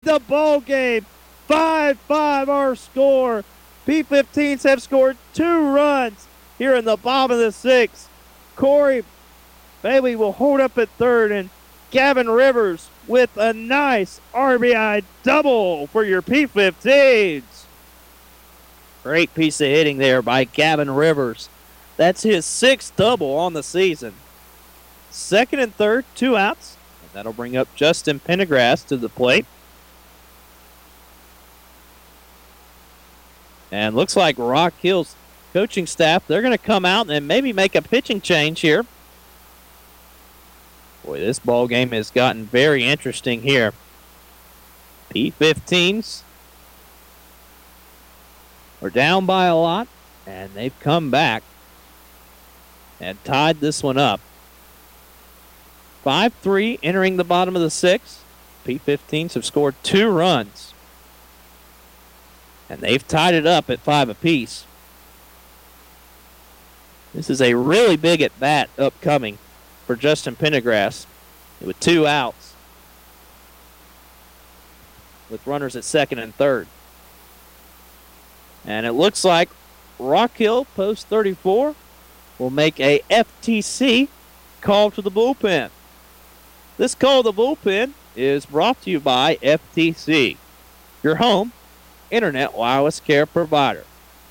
the ball game. 5-5 our score. P15s have scored 2 runs here in the bottom of the 6th. Corey Bailey will hold up at third, and Gavin Rivers with a nice RBI double for your P15s. Great piece of hitting there by Gavin Rivers. That's his 6th double on the season. Second and third, 2 outs. And that'll bring up Justin Pendergrass to the plate. And looks like Rock Hill's coaching staff, they're going to come out and maybe make a pitching change here. Boy, this ball game has gotten very interesting here. P15s are down by a lot, and they've come back and tied this one up. 5-3 entering the bottom of the 6th. P15s have scored 2 runs, and they've tied it up at 5 apiece. This is a really big at-bat upcoming for Justin Pendergrass with 2 outs with runners at second and third. And it looks like Rock Hill, post 34, will make a FTC call to the bullpen. This call to the bullpen is brought to you by FTC, your home internet wireless care provider.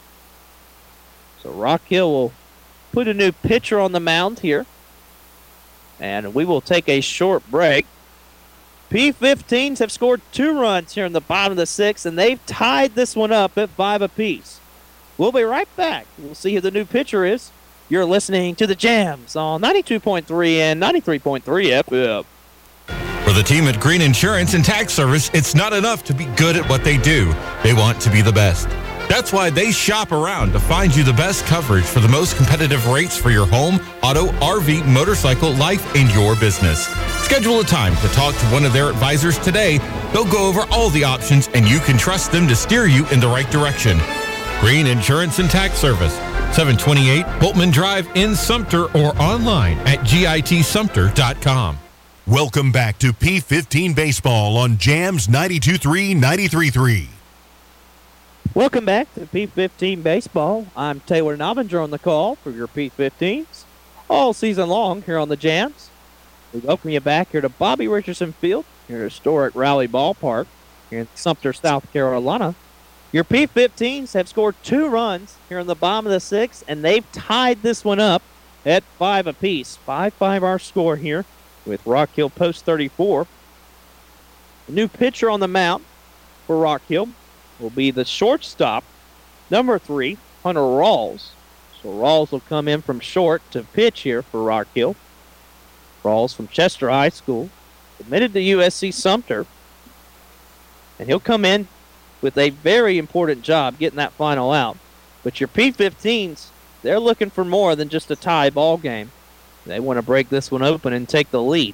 So Rock Hill will put a new pitcher on the mound here, and we will take a short break. P15s have scored 2 runs here in the bottom of the 6th, and they've tied this one up at 5 apiece. We'll be right back. We'll see who the new pitcher is. You're listening to the Jams on 92.3 and 93.3 FM. For the team at Green Insurance and Tax Service, it's not enough to be good at what they do. They want to be the best. That's why they shop around to find you the best coverage for the most competitive rates for your home, auto, RV, motorcycle, life, and your business. Schedule a time to talk to one of their advisors today. They'll go over all the options, and you can trust them to steer you in the right direction. Green Insurance and Tax Service, 728 Boltman Drive in Sumter, or online at gitsumter.com. Welcome back to P15 Baseball on Jams 92.3, 93.3. Welcome back to P15 Baseball. I'm Taylor Novinger on the call for your P15s all season long here on the Jams. We welcome you back here to Bobby Richardson Field, your historic Raleigh Ballpark here in Sumter, South Carolina. Your P15s have scored 2 runs here in the bottom of the 6th, and they've tied this one up at 5 apiece. 5-5 our score here with Rock Hill post 34. The new pitcher on the mound for Rock Hill will be the shortstop, number 3, Hunter Rawls. So Rawls will come in from short to pitch here for Rock Hill. Rawls from Chester High School, admitted to USC Sumter. And he'll come in with a very important job getting that final out. But your P15s, they're looking for more than just a tie ball game. They want to break this one open and take the lead,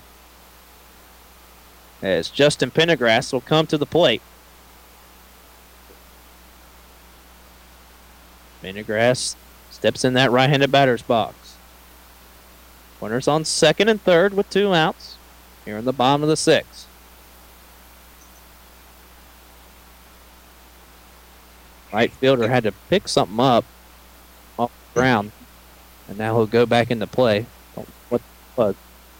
as Justin Pendergrass will come to the plate. Pendergrass steps in that right-handed batter's box. Runners on second and third with 2 outs here in the bottom of the 6th. Right fielder had to pick something up off the ground, and now he'll go back into play. What was?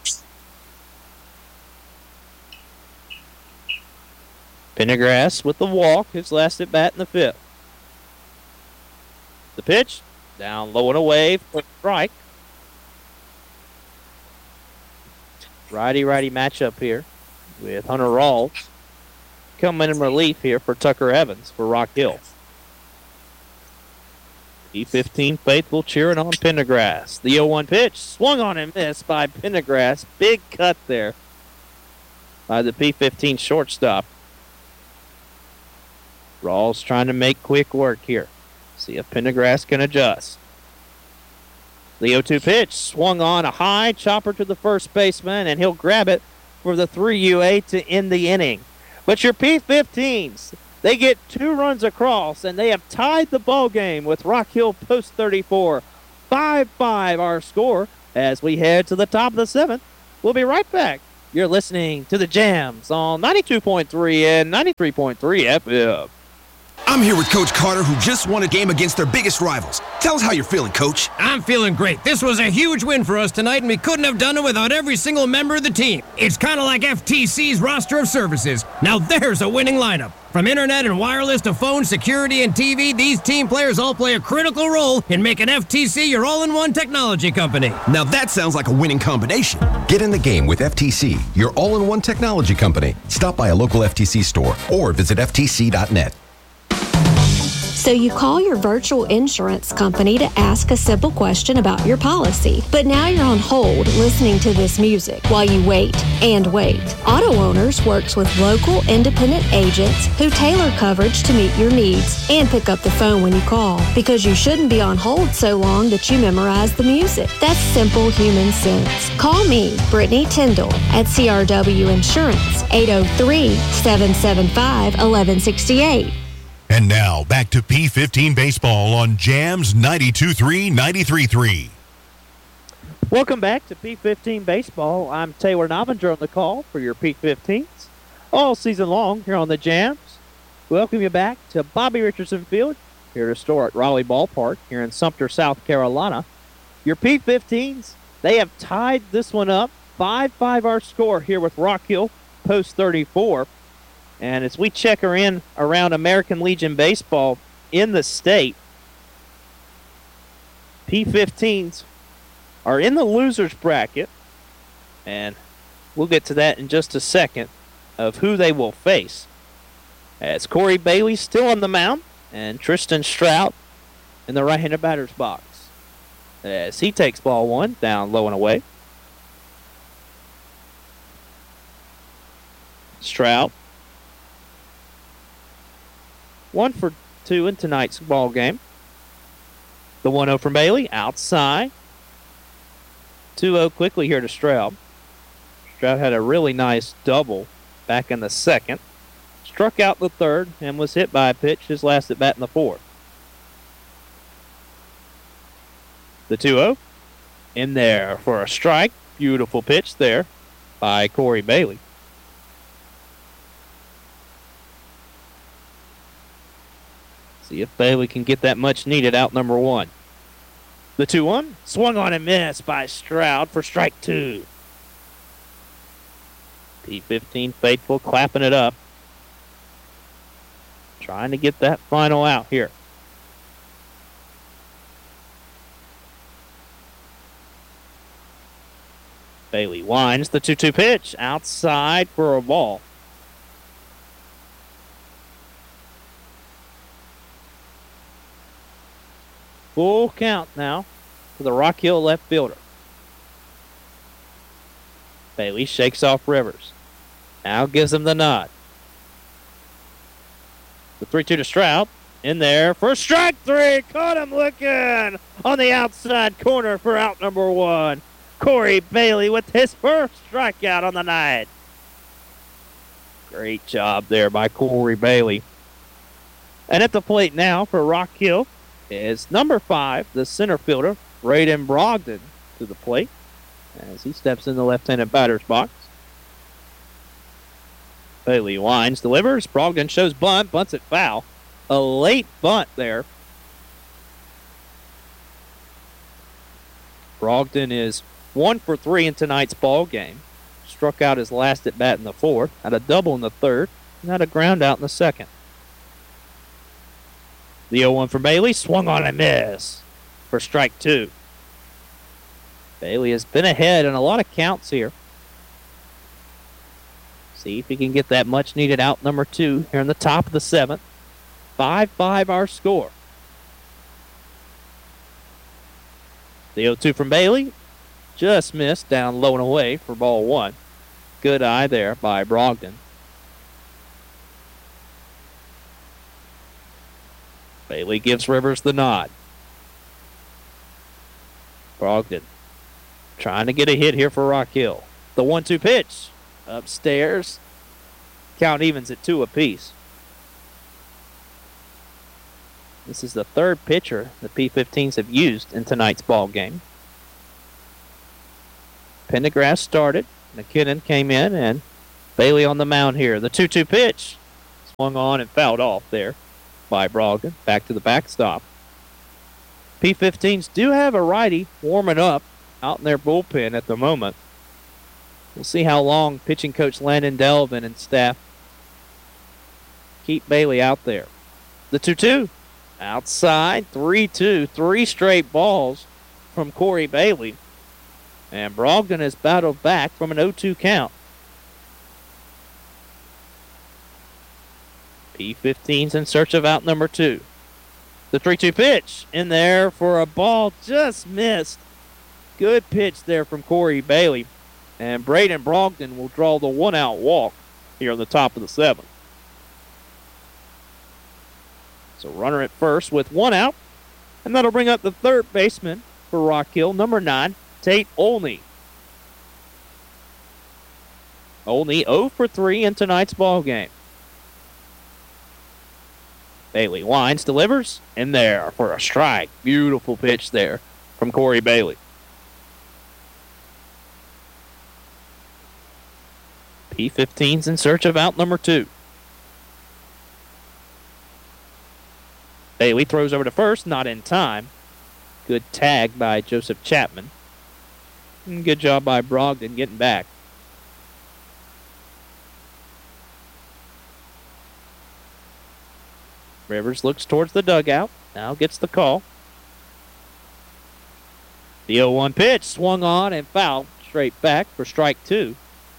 Pendergrass with the walk, his last at bat in the 5th. The pitch, down low and away for strike. Righty-righty matchup here with Hunter Rawls coming in relief here for Tucker Evans for Rock Hill. P15 faithful cheering on Pendergrass. The 0-1 pitch swung on and missed by Pendergrass. Big cut there by the P15 shortstop. Rawls trying to make quick work here. See if Pendergrass can adjust. The 0-2 pitch swung on a high chopper to the first baseman, and he'll grab it for the 3 UA to end the inning. But your P15s, they get 2 runs across, and they have tied the ball game with Rock Hill post 34. 5-5 our score as we head to the top of the 7th. We'll be right back. You're listening to the Jams on 92.3 and 93.3 FM. I'm here with Coach Carter, who just won a game against their biggest rivals. Tell us how you're feeling, Coach. I'm feeling great. This was a huge win for us tonight, and we couldn't have done it without every single member of the team. It's kind of like FTC's roster of services. Now there's a winning lineup. From internet and wireless to phone, security, and TV, these team players all play a critical role in making FTC your all-in-one technology company. Now that sounds like a winning combination. Get in the game with FTC, your all-in-one technology company. Stop by a local FTC store or visit ftc.net. So you call your virtual insurance company to ask a simple question about your policy. But now you're on hold listening to this music while you wait and wait. Auto Owners works with local independent agents who tailor coverage to meet your needs and pick up the phone when you call, because you shouldn't be on hold so long that you memorize the music. That's simple human sense. Call me, Brittany Tyndall, at CRW Insurance, 803-775-1168. And now, back to P15 Baseball on Jams 92.3, 93.3. Welcome back to P15 Baseball. I'm Taylor Novinger on the call for your P15s all season long here on the Jams. Welcome you back to Bobby Richardson Field here to start Raleigh Ballpark here in Sumter, South Carolina. Your P15s, they have tied this one up. 5-5 our score here with Rock Hill, post 34. And as we check her in around American Legion baseball in the state, P15s are in the losers bracket, and we'll get to that in just a second of who they will face. As Corey Bailey still on the mound, and Tristan Strout in the right-handed batter's box. As he takes ball one down low and away. Strout. 1 for 2 in tonight's ball game. The 1-0 from Bailey, outside. 2-0 quickly here to Stroud. Stroud had a really nice double back in the second. Struck out the third and was hit by a pitch, his last at bat in the fourth. The 2-0 in there for a strike. Beautiful pitch there by Corey Bailey. See if Bailey can get that much needed out number one. The 2-1 swung on and missed by Stroud for strike two. P15 faithful clapping it up. Trying to get that final out here. Bailey winds the 2-2 pitch outside for a ball. Full count now for the Rock Hill left fielder. Bailey shakes off Rivers. Now gives him the nod. The 3-2 to Stroud. In there for strike three. Caught him looking on the outside corner for out number one. Corey Bailey with his first strikeout on the night. Great job there by Corey Bailey. And at the plate now for Rock Hill is number 5, the center fielder, Raiden Brogdon, to the plate as he steps in the left-handed batter's box. Bailey winds, delivers. Brogdon shows bunt, bunts it foul. A late bunt there. Brogdon is 1 for 3 in tonight's ball game. Struck out his last at bat in the fourth, had a double in the third, and had a ground out in the second. The 0-1 for Bailey, swung on and miss for strike two. Bailey has been ahead in a lot of counts here. See if he can get that much needed out number 2 here in the top of the 7th. 5-5 our score. The 0-2 from Bailey just missed down low and away for ball 1. Good eye there by Brogdon. Bailey gives Rivers the nod. Brogdon trying to get a hit here for Rock Hill. The 1-2 pitch upstairs. Count evens at 2 apiece. This is the third pitcher the P15s have used in tonight's ball game. Pendergrass started McKinnon came in, and Bailey on the mound here. The 2-2 pitch swung on and fouled off there by Brogdon. Back to the backstop. P15s do have a righty warming up out in their bullpen at the moment. We'll see how long pitching coach Landon Delvin and staff keep Bailey out there. The 2-2 outside, 3-2, 3 straight balls from Corey Bailey. And Brogdon has battled back from an 0-2 count. P15's in search of out number 2. The 3-2 pitch in there for a ball just missed. Good pitch there from Corey Bailey. And Braden Brogdon will draw the 1-out walk here on the top of the 7th. So runner at first with 1 out. And that'll bring up the third baseman for Rock Hill, number 9, Tate Olney. Olney 0 for 3 in tonight's ball game. Bailey winds, delivers, in there for a strike. Beautiful pitch there from Corey Bailey. P15's in search of out number 2. Bailey throws over to first, not in time. Good tag by Joseph Chapman. And good job by Brogdon getting back. Rivers looks towards the dugout. Now gets the call. The 0-1 pitch swung on and fouled straight back for strike 2.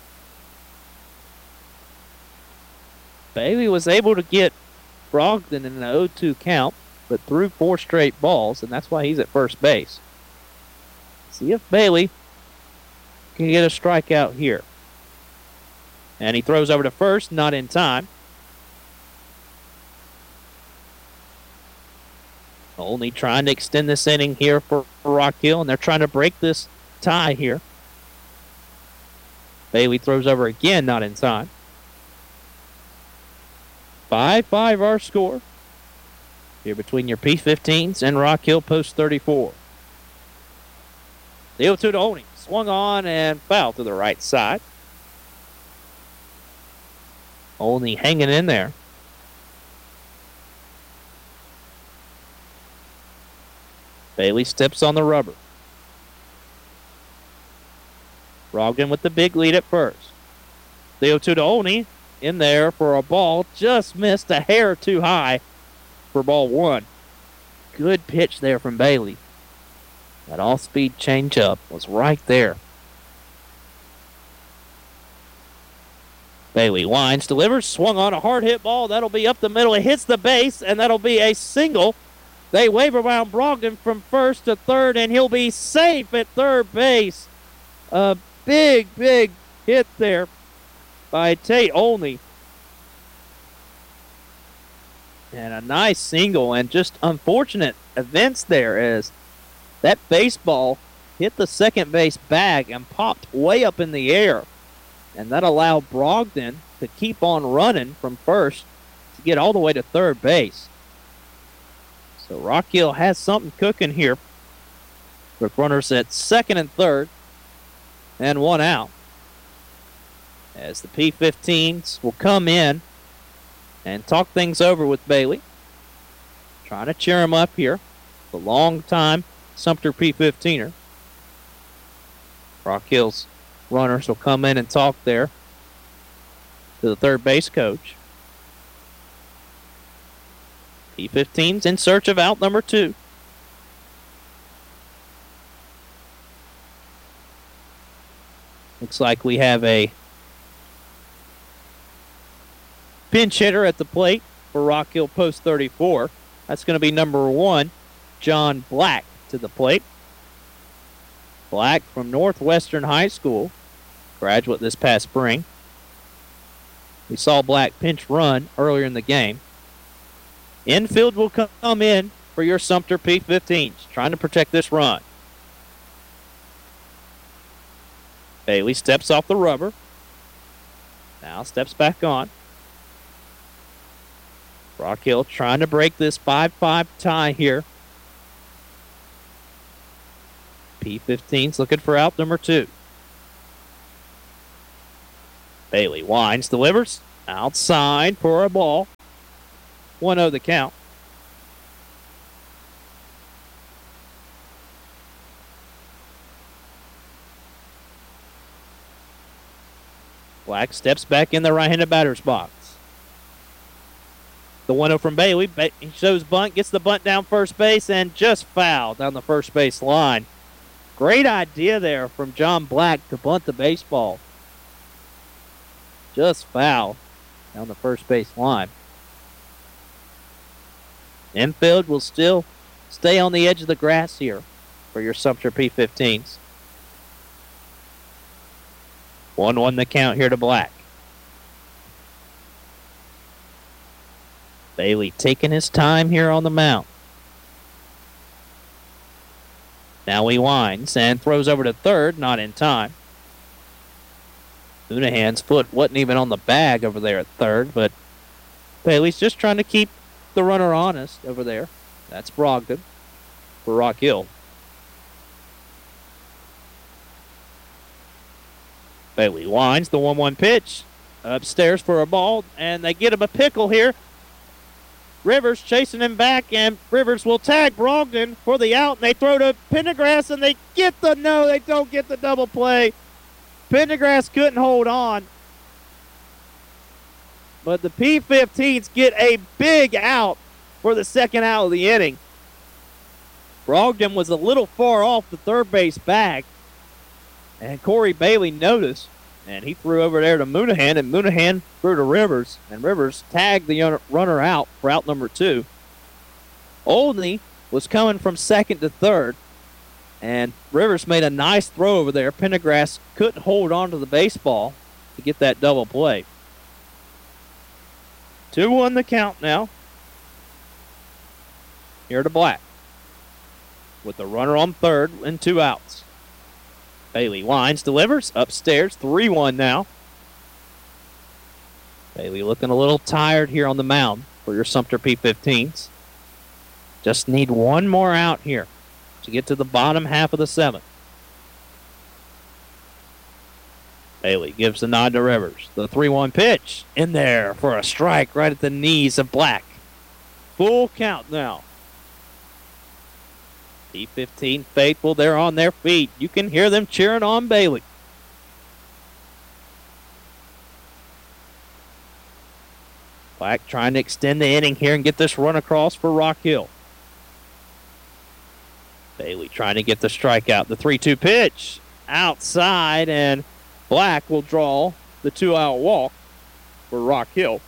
Bailey was able to get Brogdon in an 0-2 count, but threw 4 straight balls, and that's why he's at first base. See if Bailey can get a strikeout here. And he throws over to first, not in time. Only trying to extend this inning here for Rock Hill, and they're trying to break this tie here. Bailey throws over again, not in time. 5-5 our score here between your P15s and Rock Hill Post 34. The 0-2 to Olney. Swung on and fouled to the right side. Olney hanging in there. Bailey steps on the rubber. Brogdon with the big lead at first. The 0-2 to Olney. In there for a ball, just missed a hair too high for ball 1. Good pitch there from Bailey. That off-speed changeup was right there. Bailey winds, delivers, swung on a hard hit ball. That'll be up the middle. It hits the base, and that'll be a single. They wave around Brogdon from first to third, and he'll be safe at third base. A big, big hit there by Tate Olney. And a nice single, and just unfortunate events there as that baseball hit the second base bag and popped way up in the air. And that allowed Brogdon to keep on running from first to get all the way to third base. So Rock Hill has something cooking here with runners at second and third and 1 out. As the P15s will come in and talk things over with Bailey. Trying to cheer him up here. The long-time Sumter P15er. Rock Hill's runners will come in and talk there to the third base coach. P15's in search of out number 2. Looks like we have a pinch hitter at the plate for Rock Hill Post 34. That's going to be number 1, John Black, to the plate. Black from Northwestern High School, graduate this past spring. We saw Black pinch run earlier in the game. Infield will come in for your Sumter P15s, trying to protect this run. Bailey steps off the rubber. Now steps back on. Rock Hill trying to break this 5-5 tie here. P15's looking for out number 2. Bailey winds, delivers. Outside for a ball. 1-0 the count. Black steps back in the right-handed batter's box. The 1-0 from Bailey. He shows bunt, gets the bunt down first base, and just fouled down the first base line. Great idea there from John Black to bunt the baseball. Just foul down the first base line. Infield will still stay on the edge of the grass here for your Sumter P-15s. 1-1 the count here to Black. Bailey taking his time here on the mound. Now he winds and throws over to third, not in time. Moonahan's foot wasn't even on the bag over there at third, but Bailey's just trying to keep the runner honest over there. That's Brogdon for Rock Hill. Bailey winds the 1-1 pitch. Upstairs for a ball, and they get him a pickle here. Rivers chasing him back, and Rivers will tag Brogdon for the out, and they throw to Pendergrass, and they get the no, they don't get the double play. Pendergrass couldn't hold on. But the P-15s get a big out for the second out of the inning. Brogdon was a little far off the third base bag, and Corey Bailey noticed, and he threw over there to Moonahan, and Moonahan threw to Rivers, and Rivers tagged the runner out for out number 2. Olney was coming from second to third, and Rivers made a nice throw over there. Pendergrass couldn't hold on to the baseball to get that double play. 2-1 the count now. Here to Black with the runner on third and 2 outs. Bailey winds, delivers, upstairs, 3-1 now. Bailey looking a little tired here on the mound for your Sumter P-15s. Just need one more out here to get to the bottom half of the 7th. Bailey gives the nod to Rivers. The 3-1 pitch in there for a strike right at the knees of Black. Full count now. P-15 faithful, they're on their feet. You can hear them cheering on Bailey. Black trying to extend the inning here and get this run across for Rock Hill. Bailey trying to get the strikeout. The 3-2 pitch outside, and Black will draw the 2-out walk for Rock Hill.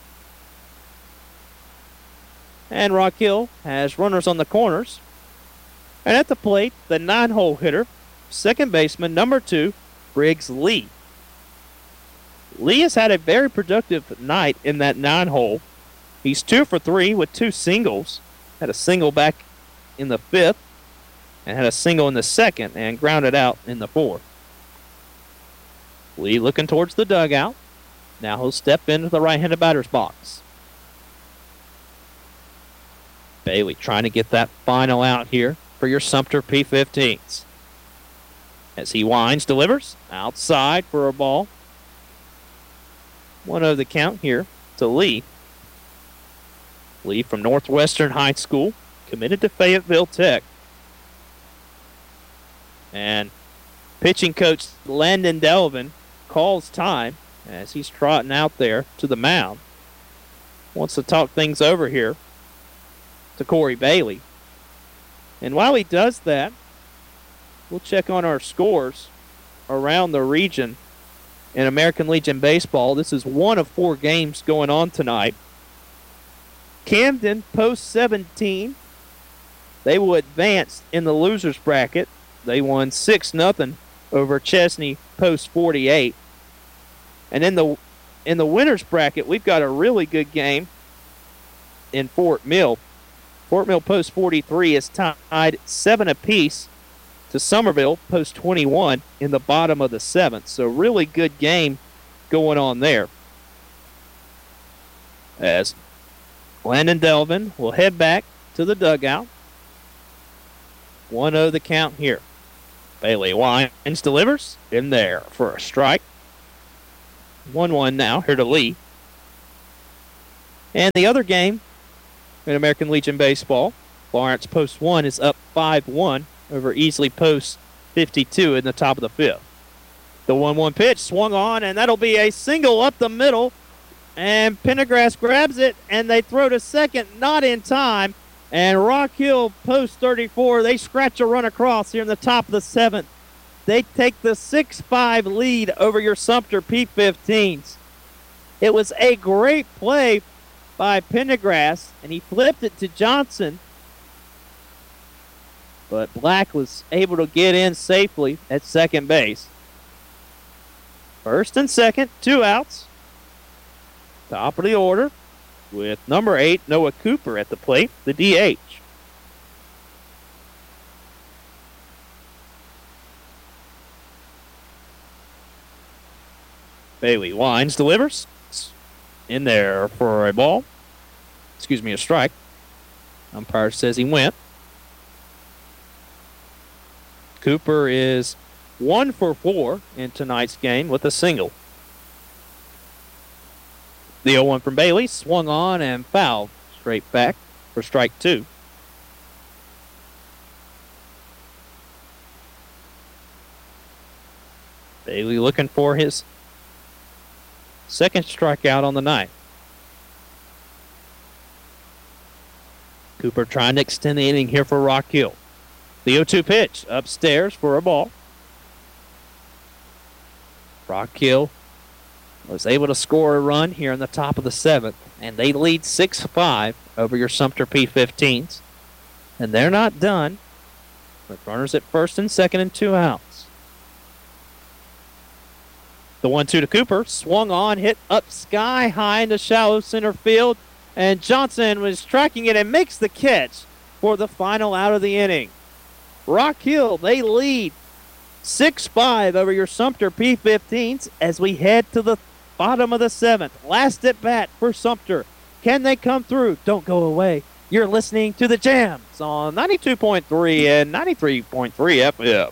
And Rock Hill has runners on the corners. And at the plate, the 9-hole hitter, second baseman, number 2, Briggs Lee. Lee has had a very productive night in that 9-hole. He's 2 for 3 with 2 singles. Had a single back in the 5th and had a single in the 2nd and grounded out in the 4th. Lee looking towards the dugout. Now he'll step into the right-handed batter's box. Bailey trying to get that final out here for your Sumter P-15s. As he winds, delivers, outside for a ball. 1-0 the count here to Lee. Lee from Northwestern High School, committed to Fayetteville Tech. And pitching coach Landon Delvin calls time as he's trotting out there to the mound. Wants to talk things over here to Corey Bailey. And while he does that, we'll check on our scores around the region in American Legion Baseball. This is 1 of 4 games going on tonight. Camden, post 17. They will advance in the losers bracket. They won 6-0 over Chesney, post 48. And in the winners bracket, we've got a really good game in Fort Mill. Fort Mill post 43 is tied 7 apiece to Somerville post 21 in the bottom of the 7th. So really good game going on there. As Landon Delvin will head back to the dugout. 1-0 the count here. Bailey winds, delivers in there for a strike. 1-1 now here to Lee. And the other game in American Legion Baseball, Lawrence Post 1 is up 5-1 over Easley Post 52 in the top of the fifth. The 1-1 pitch swung on, and that'll be a single up the middle. And Pendergrass grabs it, and they throw to second, not in time. And Rock Hill Post 34, they scratch a run across here in the top of the seventh. They take the 6-5 lead over your Sumter P-15s. It was a great play by Pendergrass, and he flipped it to Johnson. But Black was able to get in safely at second base. First and second, 2 outs. Top of the order with number 8, Noah Cooper at the plate, the DH. Bailey winds, delivers. In there for a ball. A strike. Umpire says he went. Cooper is 1 for 4 in tonight's game with a single. The 0-1 from Bailey swung on and fouled straight back for strike 2. Bailey looking for his second strikeout on the night. Cooper trying to extend the inning here for Rock Hill. The 0-2 pitch upstairs for a ball. Rock Hill was able to score a run here in the top of the seventh, and they lead 6-5 over your Sumter P-15s. And they're not done with runners at first and second and 2 outs. The 1-2 to Cooper, swung on, hit up sky high into shallow center field, and Johnson was tracking it and makes the catch for the final out of the inning. Rock Hill, they lead 6-5 over your Sumter P-15s as we head to the bottom of the seventh. Last at bat for Sumter. Can they come through? Don't go away. You're listening to the Jams on 92.3 and 93.3 FM.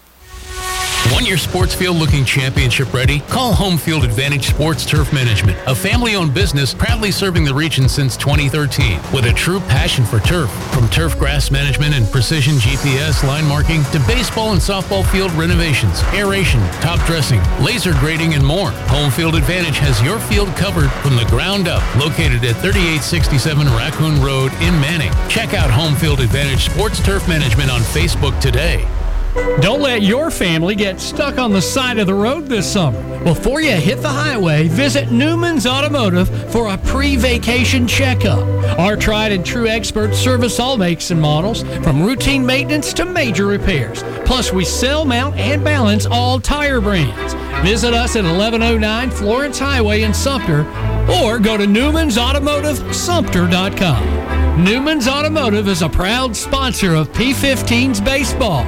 Want your sports field looking championship ready? Call Home Field Advantage Sports Turf Management, a family-owned business proudly serving the region since 2013 with a true passion for turf. From turf grass management and precision GPS line marking to baseball and softball field renovations, aeration, top dressing, laser grading, and more. Home Field Advantage has your field covered from the ground up. Located at 3867 Raccoon Road in Manning. Check out Home Field Advantage Sports Turf Management on Facebook today. Don't let your family get stuck on the side of the road this summer. Before you hit the highway, visit Newman's Automotive for a pre-vacation checkup. Our tried and true experts service all makes and models, from routine maintenance to major repairs. Plus, we sell, mount, and balance all tire brands. Visit us at 1109 Florence Highway in Sumter or go to NewmansAutomotiveSumter.com. Newman's Automotive is a proud sponsor of P-15's baseball.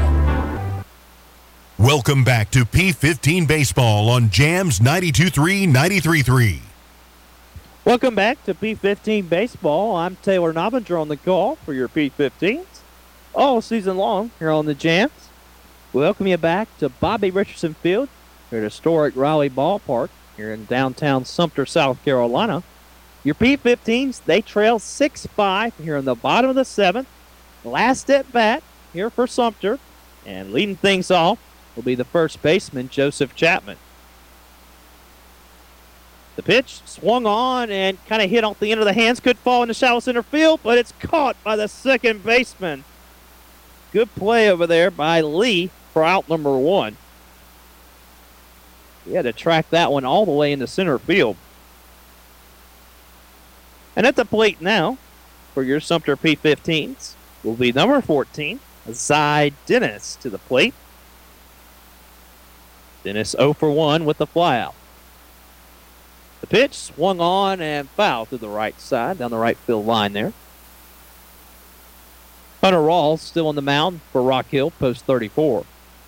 Welcome back to P-15 Baseball on Jams 92.3, 93.3. Welcome back to P-15 Baseball. I'm Taylor Nobinger on the call for your P-15s all season long here on the Jams. Welcome you back to Bobby Richardson Field here at historic Raleigh Ballpark here in downtown Sumter, South Carolina. Your P-15s, they trail 6-5 here in the bottom of the seventh. Last at bat here for Sumter, and leading things off will be the first baseman, Joseph Chapman. The pitch swung on and kind of hit off the end of the hands. Could fall into shallow center field, but it's caught by the second baseman. Good play over there by Lee for out number 1. He had to track that one all the way into center field. And at the plate now for your Sumter P-15s will be number 14, Zy Dennis to the plate. Dennis 0 for 1 with the flyout. The pitch swung on and fouled to the right side, down the right field line there. Hunter Rawls still on the mound for Rock Hill, post 34.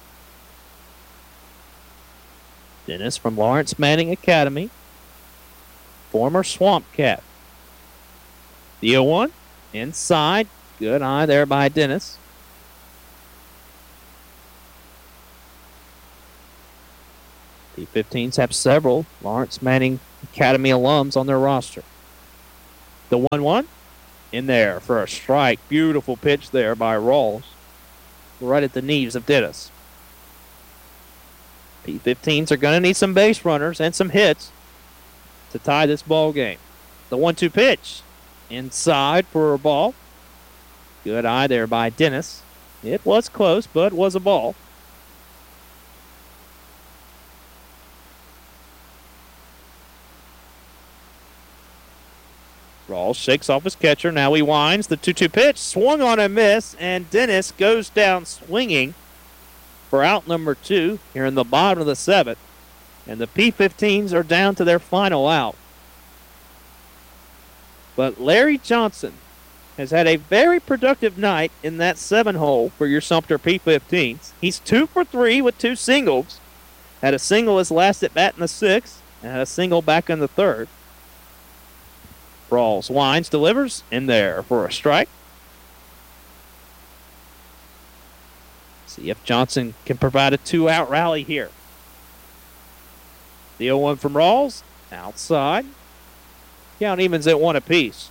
Dennis from Lawrence Manning Academy, former Swamp Cat. The 0-1 inside, good eye there by Dennis. P15s have several Lawrence Manning Academy alums on their roster. The 1-1 in there for a strike. Beautiful pitch there by Rawls. Right at the knees of Dennis. P15s are going to need some base runners and some hits to tie this ball game. The 1-2 pitch inside for a ball. Good eye there by Dennis. It was close, but was a ball. Rawls shakes off his catcher. Now he winds. The 2-2 pitch swung on a miss, and Dennis goes down swinging for out number 2 here in the bottom of the 7th. And the P15s are down to their final out. But Larry Johnson has had a very productive night in that 7-hole for your Sumter P15s. He's 2 for 3 with 2 singles. Had a single his last at bat in the 6th, and had a single back in the 3rd. Rawls winds, delivers in there for a strike. See if Johnson can provide a 2-out rally here. The 0-1 from Rawls, outside. Count evens at 1 apiece.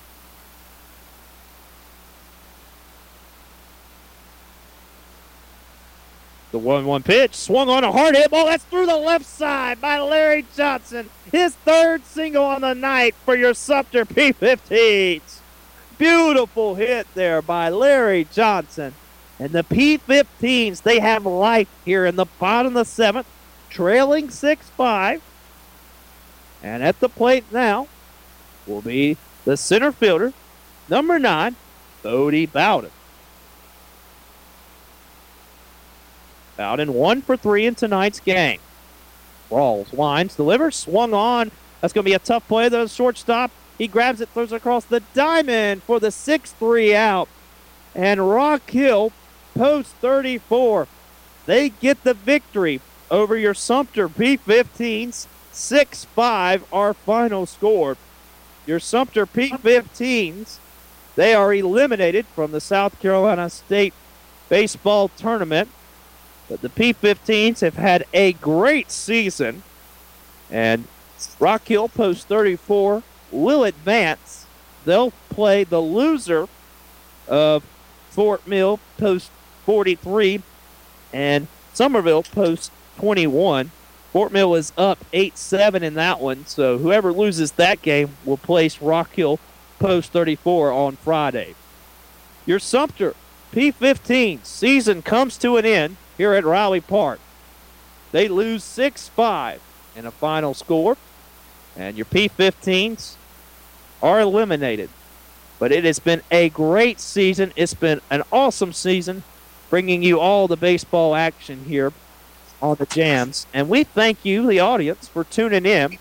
The 1-1 pitch swung on a hard hit ball. That's through the left side by Larry Johnson. His 3rd single on the night for your Sumter P15s. Beautiful hit there by Larry Johnson. And the P15s, they have life here in the bottom of the 7th, trailing 6-5. And at the plate now will be the center fielder, number 9, Bodie Bowden. Bowden 1 for 3 in tonight's game. Rawls winds, delivers, swung on. That's going to be a tough play. The shortstop, he grabs it, throws it across the diamond for the 6-3 out. And Rock Hill, post 34. They get the victory over your Sumter P15s. 6-5, our final score. Your Sumter P15s, they are eliminated from the South Carolina State Baseball Tournament. But the P15s have had a great season. And Rock Hill, post 34, will advance. They'll play the loser of Fort Mill, post 43, and Somerville, post 21. Fort Mill is up 8-7 in that one, so whoever loses that game will place Rock Hill, post 34 on Friday. Your Sumter P15 season comes to an end here at Riley Park. They lose 6-5 in a final score, and your P15s are eliminated. But it has been a great season. It's been an awesome season, bringing you all the baseball action here on the Jams. And we thank you, the audience, for tuning in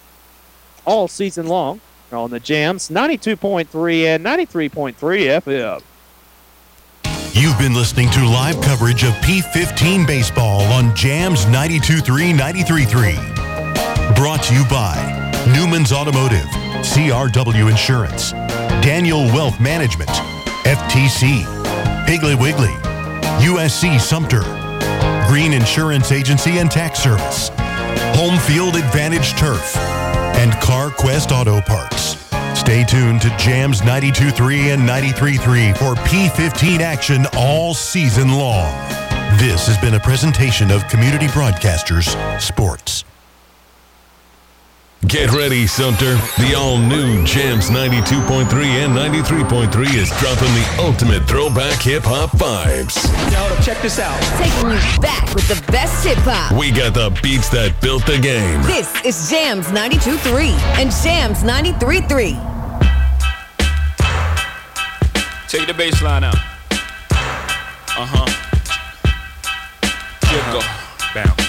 all season long on the Jams, 92.3 and 93.3 FM. You've been listening to live coverage of P15 baseball on Jams 92.3, 93.3. Brought to you by Newman's Automotive, CRW Insurance, Daniel Wealth Management, FTC, Piggly Wiggly, USC Sumter, Green Insurance Agency and Tax Service, Home Field Advantage Turf, and CarQuest Auto Parts. Stay tuned to Jams 92.3 and 93.3 for P15 action all season long. This has been a presentation of Community Broadcasters Sports. Get ready, Sumter. The all-new Jams 92.3 and 93.3 is dropping the ultimate throwback hip-hop vibes. Yo, check this out. Taking you back with the best hip-hop. We got the beats that built the game. This is Jams 92.3 and Jams 93.3. Take the bass line out. Here we go. Bounce.